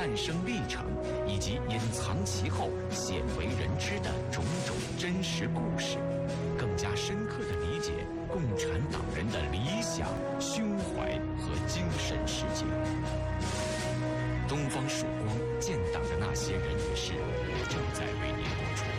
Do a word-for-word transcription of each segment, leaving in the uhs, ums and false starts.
诞生历程，以及隐藏其后、鲜为人知的种种真实故事，更加深刻地理解共产党人的理想、胸怀和精神世界。东方曙光建党的那些人与事，正在为您播出。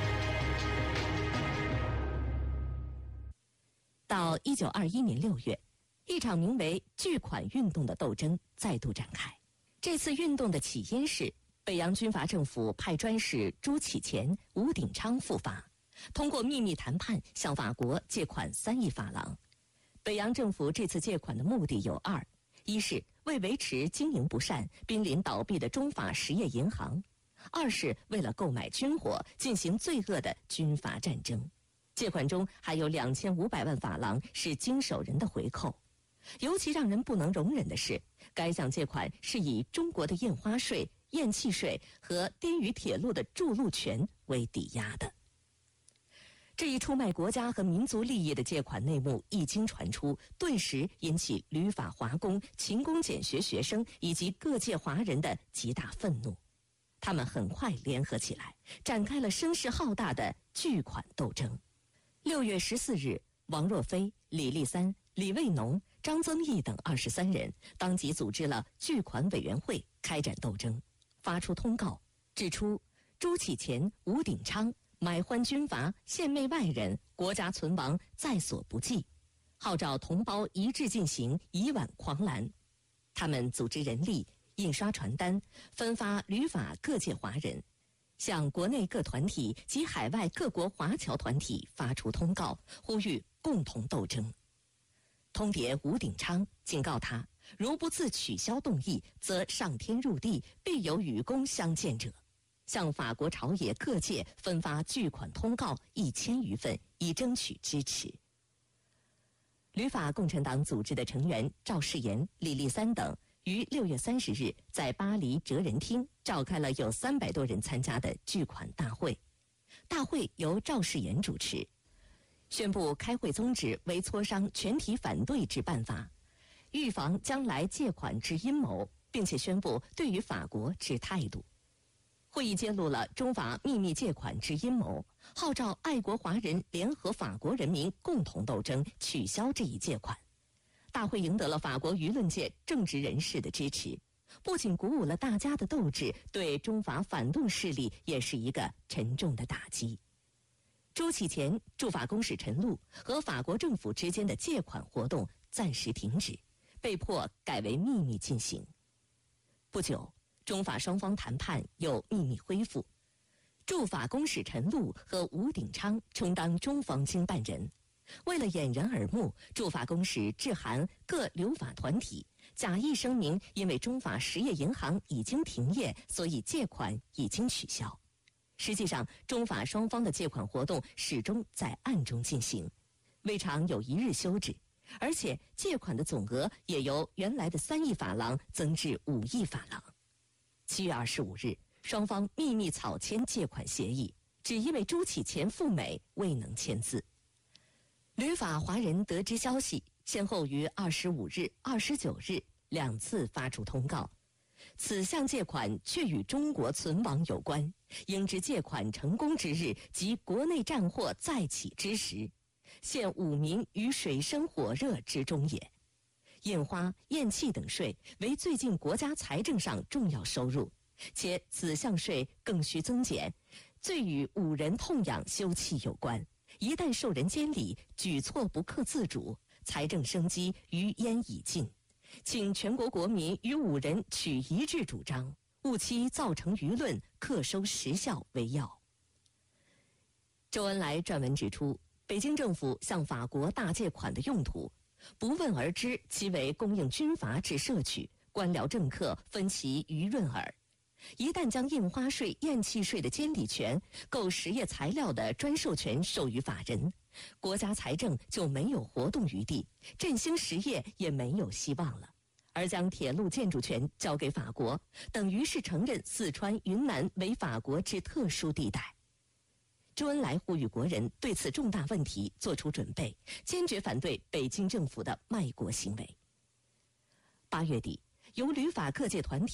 到一九二一年六月，一场名为“巨款运动”的斗争再度展开。这次运动的起因是北洋军阀政府派专使朱启潜、吴鼎昌赴法，通过秘密谈判向法国借款三亿法郎。北洋政府这次借款的目的有二：一是为维持经营不善、濒临倒闭的中法实业银行；二是为了购买军火，进行罪恶的军阀战争。借款中还有两千五百万法郎是经手人的回扣。尤其让人不能容忍的是，该项借款是以中国的印花税、验气税和滇渝铁路的筑路权为抵押的。这一出卖国家和民族利益的借款内幕一经传出，顿时引起旅法华工、勤工俭学学生以及各界华人的极大愤怒。他们很快联合起来，展开了声势浩大的巨款斗争。六月十四日，王若飞、李立三、李卫农、张增毅等二十三人当即组织了巨款委员会，开展斗争，发出通告，指出朱启潜、吴鼎昌买欢军阀、献媚外人，国家存亡在所不计，号召同胞一致进行，以挽狂澜。他们组织人力，印刷传单，分发旅法各界华人，向国内各团体及海外各国华侨团体发出通告，呼吁共同斗争。通牒吴鼎昌，警告他，如不自取消动议，则上天入地，必有与公相见者。向法国朝野各界分发巨款通告一千余份，以争取支持。旅法共产党组织的成员赵世炎、李立三等于六月三十日在巴黎哲人厅召开了有三百多人参加的巨款大会。大会由赵世炎主持，宣布开会宗旨为磋商全体反对之办法，预防将来借款之阴谋，并且宣布对于法国之态度。会议揭露了中法秘密借款之阴谋，号召爱国华人联合法国人民共同斗争，取消这一借款。大会赢得了法国舆论界正直人士的支持，不仅鼓舞了大家的斗志，对中法反动势力也是一个沉重的打击。朱启潜、驻法公使陈露和法国政府之间的借款活动暂时停止，被迫改为秘密进行。不久，中法双方谈判又秘密恢复，驻法公使陈露和吴鼎昌充当中方经办人。为了掩人耳目，驻法公使致函各留法团体，假意声明因为中法实业银行已经停业，所以借款已经取消。实际上，中法双方的借款活动始终在暗中进行，未尝有一日休止，而且借款的总额也由原来的三亿法郎增至五亿法郎。七月二十五日，双方秘密草签借款协议，只因为朱启潜赴美未能签字。旅法华人得知消息，先后于二十五日、二十九日两次发出通告，此项借款却与中国存亡有关，应知借款成功之日即国内战祸再起之时，现五民于水深火热之中也。印花、验气等税为最近国家财政上重要收入，且此项税更需增减，最与五人痛痒休戚有关。一旦受人监理，举措不可自主，财政生机余焉已尽。请全国国民与五人取一致主张，务期造成舆论，恪收实效为要。周恩来撰文指出，北京政府向法国大借款的用途，不问而知其为供应军阀之摄取，官僚政客分其舆论耳。一旦将印花税、验气税的监理权、购实业材料的专授权授予法人，国家财政就没有活动余地，振兴实业也没有希望了。而将铁路建筑权交给法国，等于是承认四川、云南为法国之特殊地带。周恩来呼吁国人对此重大问题做出准备，坚决反对北京政府的卖国行为。八月底，由旅法各界团体